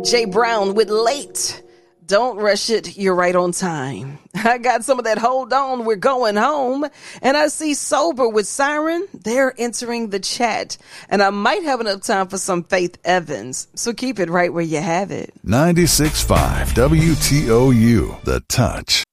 Jay Brown with Late. Don't rush it. You're right on time. I got some of that Hold On, We're Going Home. And I see Sober with Siren. They're entering the chat. And I might have enough time for some Faith Evans. So keep it right where you have it. 96.5 WTOU, The Touch.